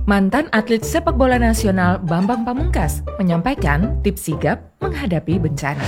Mantan atlet sepak bola nasional Bambang Pamungkas menyampaikan tips sigap menghadapi bencana.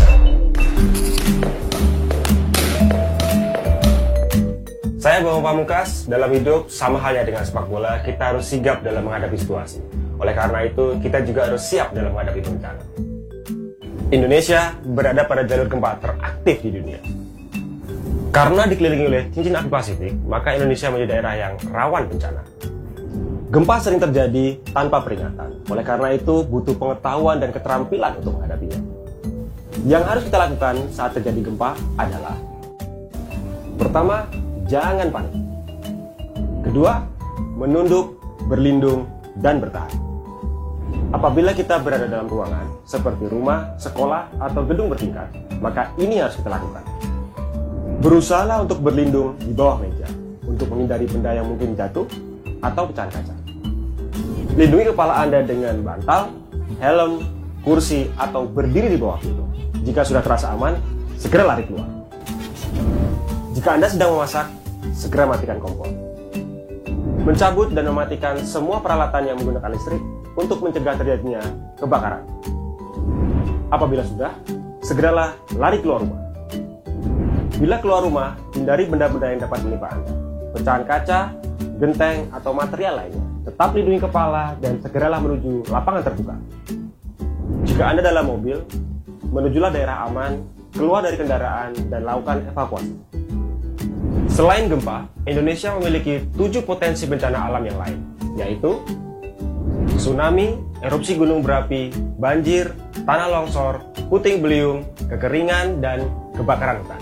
Saya Bambang Pamungkas, dalam hidup sama halnya dengan sepak bola, kita harus sigap dalam menghadapi situasi. Oleh karena itu, kita juga harus siap dalam menghadapi bencana. Indonesia berada pada jalur gempa teraktif di dunia. Karena dikelilingi oleh cincin api Pasifik, maka Indonesia menjadi daerah yang rawan bencana. Gempa sering terjadi tanpa peringatan. Oleh karena itu, butuh pengetahuan dan keterampilan untuk menghadapinya. Yang harus kita lakukan saat terjadi gempa adalah: pertama, jangan panik. Kedua, menunduk, berlindung, dan bertahan. Apabila kita berada dalam ruangan, seperti rumah, sekolah, atau gedung bertingkat, maka ini harus kita lakukan. Berusahalah untuk berlindung di bawah meja, untuk menghindari benda yang mungkin jatuh atau pecahan kaca. Lindungi kepala Anda dengan bantal, helm, kursi, atau berdiri di bawah pintu. Jika sudah terasa aman, segera lari keluar. Jika Anda sedang memasak, segera matikan kompor. Mencabut dan mematikan semua peralatan yang menggunakan listrik untuk mencegah terjadinya kebakaran. Apabila sudah, segeralah lari keluar rumah. Bila keluar rumah, hindari benda-benda yang dapat menimpa Anda. Pecahan kaca, genteng, atau material lainnya. Tetap lindungi kepala dan segeralah menuju lapangan terbuka. Jika Anda dalam mobil, menujulah daerah aman, keluar dari kendaraan, dan lakukan evakuasi. Selain gempa, Indonesia memiliki 7 potensi bencana alam yang lain, yaitu tsunami, erupsi gunung berapi, banjir, tanah longsor, puting beliung, kekeringan, dan kebakaran hutan.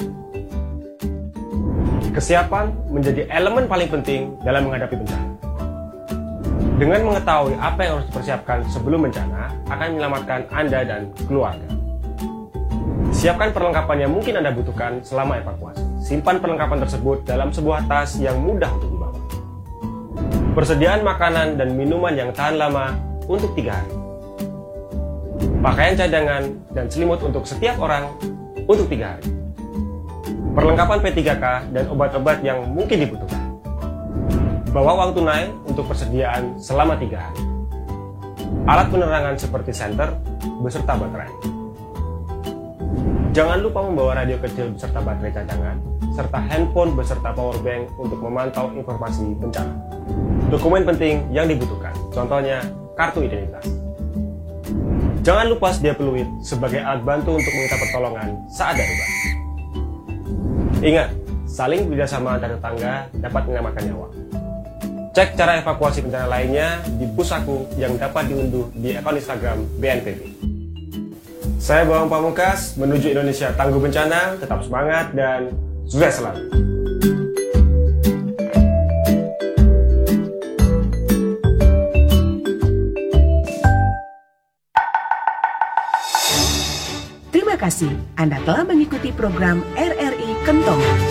Kesiapan menjadi elemen paling penting dalam menghadapi bencana. Dengan mengetahui apa yang harus dipersiapkan sebelum bencana, akan menyelamatkan Anda dan keluarga. Siapkan perlengkapan yang mungkin Anda butuhkan selama evakuasi. Simpan perlengkapan tersebut dalam sebuah tas yang mudah untuk dibawa. Persediaan makanan dan minuman yang tahan lama untuk 3 hari. Pakaian cadangan dan selimut untuk setiap orang untuk 3 hari. Perlengkapan P3K dan obat-obat yang mungkin dibutuhkan. Bawa uang tunai untuk persediaan selama 3 hari. Alat penerangan seperti senter beserta baterai. Jangan lupa membawa radio kecil beserta baterai cadangan, serta handphone beserta powerbank untuk memantau informasi bencana. Dokumen penting yang dibutuhkan, contohnya kartu identitas. Jangan lupa sedia peluit sebagai alat bantu untuk meminta pertolongan saat darurat. Ingat, saling bekerjasama antar tetangga dapat menyelamatkan nyawa. Cek cara evakuasi bencana lainnya di Pusatku yang dapat diunduh di akun Instagram BNPB. Saya Bambang Pamungkas, menuju Indonesia tangguh bencana, tetap semangat dan sukses selalu. Terima kasih Anda telah mengikuti program RRI Kentongan.